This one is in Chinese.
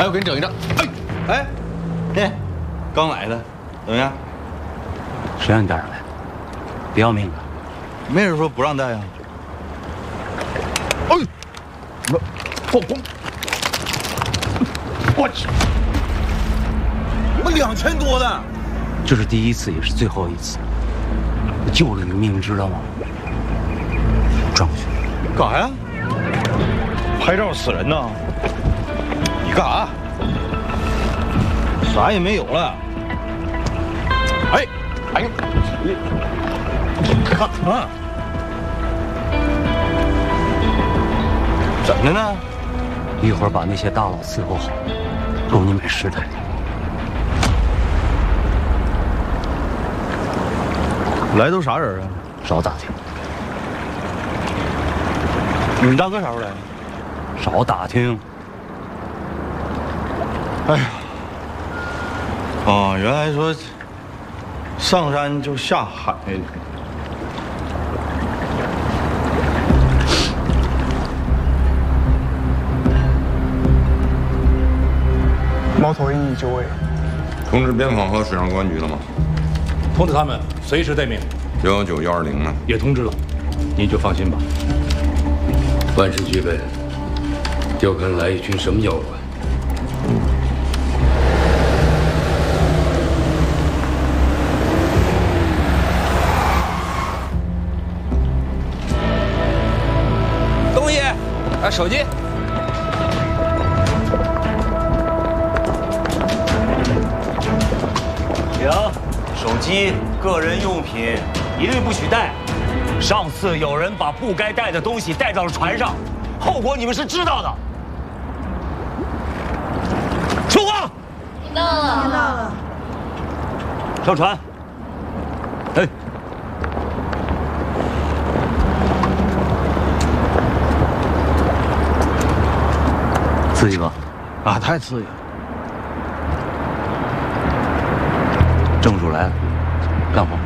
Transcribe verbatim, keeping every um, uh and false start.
来，我给你整一张。哎，哎，哎，刚来的，怎么样？ 谁让你带上来？别要命了！ 没人说不让带呀。哎，我破功！我去，我两千多的。 这是第一次，也是最后一次。我救了你命，知道吗？转过去。 干啥呀？拍照死人呐！你干啥？啥也没有了。哎，哎呀，你你看啊，怎么的呢？ 一会儿把那些大佬伺候好，够你买十台。 来都啥人啊？ 少打听。 你大哥啥时候来？ 少打听。 哎呀，啊，原来说上山就下海。 猫头鹰已就位。 通知边防和水上公安局了吗？ 通知他们随时待命。 幺幺九幺二零呢？ 也通知了，您就放心吧。 万事俱备，就看来一群什么妖怪。 东西，啊，手机。 停，手机、个人用品一律不许带。上次有人把不该带的东西带到了船上，后果你们是知道的。说话。 听到了，听到了。 上船。哎。 刺激吧？ 啊，太刺激了。 正主来了，干活。